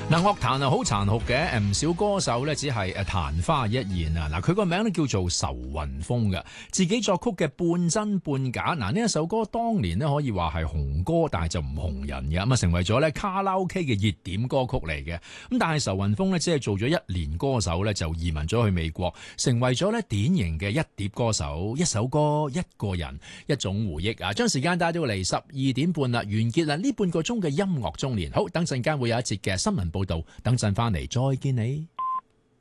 嗱，樂壇啊好殘酷嘅，唔少歌手咧只係曇花一現啊！嗱，佢個名咧叫做仇雲峰嘅，自己作曲嘅《半真半假》。嗱，呢一首歌當年咧可以話係紅歌，但係就唔紅人嘅，咁啊成為咗咧卡拉 OK 嘅熱點歌曲嚟嘅。咁但係仇雲峰咧只係做咗1年歌手咧，就移民咗去美國，成為咗咧典型嘅一碟歌手，一首歌一個人一種回憶啊！將時間帶到嚟12點半啦，完結啦呢半個鐘嘅音樂中年。好，等陣間會有一節嘅新聞報道，等陣翻嚟再見你。